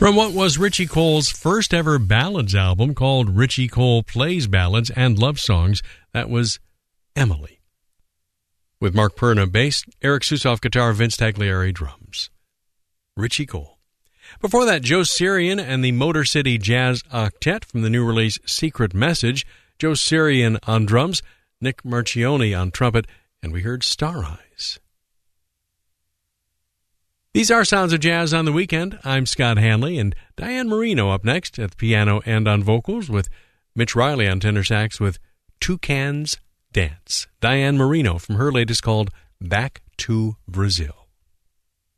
From what was Richie Cole's first ever ballads album called Richie Cole Plays Ballads and Love Songs, that was Emily. With Mark Perna bass, Eric Susoff guitar, Vince Tagliari drums. Richie Cole. Before that, Joe Sirian and the Motor City Jazz Octet from the new release Secret Message. Joe Sirian on drums, Nick Marchione on trumpet, and we heard Star Eyes. These are Sounds of Jazz on the Weekend. I'm Scott Hanley, and Diane Marino up next at the piano and on vocals, with Mitch Riley on tenor sax with Toucans Dance. Diane Marino from her latest called Back to Brazil.